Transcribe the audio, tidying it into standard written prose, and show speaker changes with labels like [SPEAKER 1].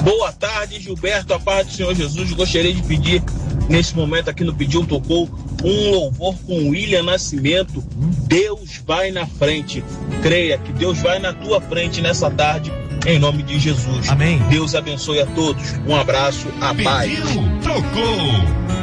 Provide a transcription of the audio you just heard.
[SPEAKER 1] Boa tarde, Gilberto, a paz do Senhor Jesus. Gostaria de pedir, nesse momento aqui no Pediu Tocou, um louvor com William Nascimento. Deus vai na frente. Creia que Deus vai na tua frente nessa tarde, em nome de Jesus.
[SPEAKER 2] Amém.
[SPEAKER 1] Deus abençoe a todos. Um abraço, a paz.
[SPEAKER 3] Pediu, tocou.